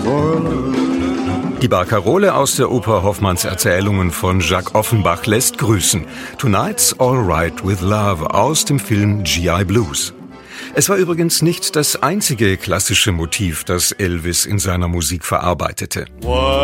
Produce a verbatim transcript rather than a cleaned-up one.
for love. Die Barkarole aus der Oper Hoffmanns Erzählungen von Jacques Offenbach lässt grüßen. Tonight's All Right with Love aus dem Film G I Blues. Es war übrigens nicht das einzige klassische Motiv, das Elvis in seiner Musik verarbeitete.